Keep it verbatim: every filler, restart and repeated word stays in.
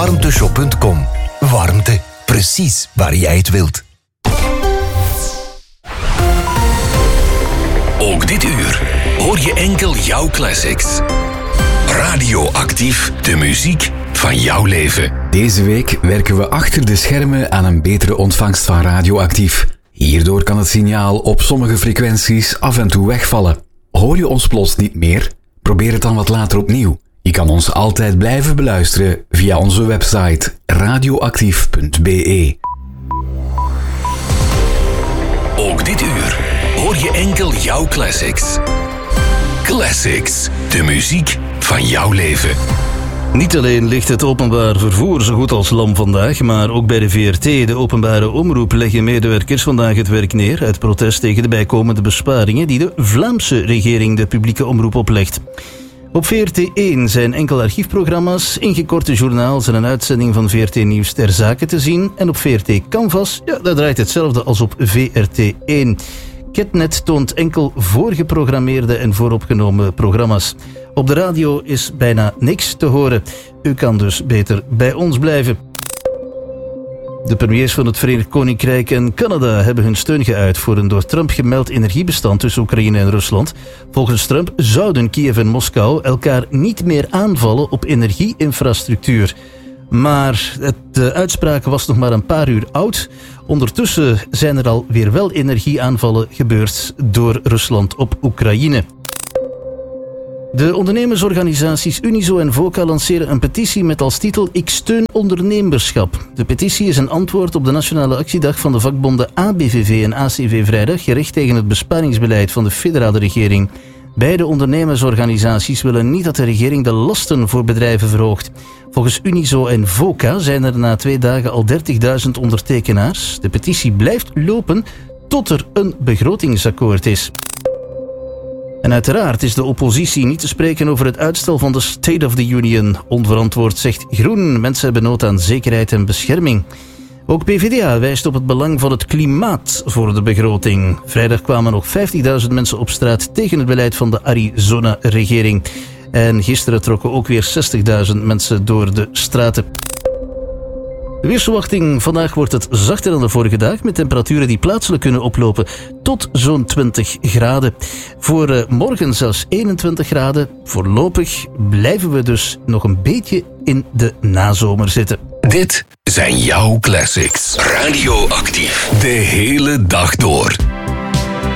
warmteshop punt com. Warmte, precies waar jij het wilt. Ook dit uur hoor je enkel jouw classics. Radioactief, de muziek van jouw leven. Deze week werken we achter de schermen aan een betere ontvangst van Radioactief. Hierdoor kan het signaal op sommige frequenties af en toe wegvallen. Hoor je ons plots niet meer? Probeer het dan wat later opnieuw. Je kan ons altijd blijven beluisteren via onze website radioactief punt be. Ook dit uur hoor je enkel jouw classics. Classics, de muziek van jouw leven. Niet alleen ligt het openbaar vervoer zo goed als lam vandaag, maar ook bij de V R T, de openbare omroep, leggen medewerkers vandaag het werk neer uit protest tegen de bijkomende besparingen die de Vlaamse regering de publieke omroep oplegt. Op V R T één zijn enkel archiefprogramma's, ingekorte journaals en een uitzending van V R T Nieuws ter zake te zien. En op V R T Canvas, ja, dat draait hetzelfde als op V R T één. Ketnet toont enkel voorgeprogrammeerde en vooropgenomen programma's. Op de radio is bijna niks te horen. U kan dus beter bij ons blijven. De premiers van het Verenigd Koninkrijk en Canada hebben hun steun geuit voor een door Trump gemeld energiebestand tussen Oekraïne en Rusland. Volgens Trump zouden Kiev en Moskou elkaar niet meer aanvallen op energieinfrastructuur. Maar de uitspraak was nog maar een paar uur oud. Ondertussen zijn er al weer wel energieaanvallen gebeurd door Rusland op Oekraïne. De ondernemersorganisaties Unizo en VOCA lanceren een petitie met als titel Ik steun ondernemerschap. De petitie is een antwoord op de nationale actiedag van de vakbonden A B V V en A C V vrijdag, gericht tegen het besparingsbeleid van de federale regering. Beide ondernemersorganisaties willen niet dat de regering de lasten voor bedrijven verhoogt. Volgens Unizo en VOCA zijn er na twee dagen al dertigduizend ondertekenaars. De petitie blijft lopen tot er een begrotingsakkoord is. En uiteraard is de oppositie niet te spreken over het uitstel van de State of the Union. Onverantwoord zegt Groen, mensen hebben nood aan zekerheid en bescherming. Ook P V D A wijst op het belang van het klimaat voor de begroting. Vrijdag kwamen nog vijftigduizend mensen op straat tegen het beleid van de Arizona-regering. En gisteren trokken ook weer zestigduizend mensen door de straten. De weersverwachting: vandaag wordt het zachter dan de vorige dag, met temperaturen die plaatselijk kunnen oplopen tot zo'n twintig graden. Voor uh, morgen zelfs eenentwintig graden. Voorlopig blijven we dus nog een beetje in de nazomer zitten. Dit zijn jouw classics. Radioactief. De hele dag door.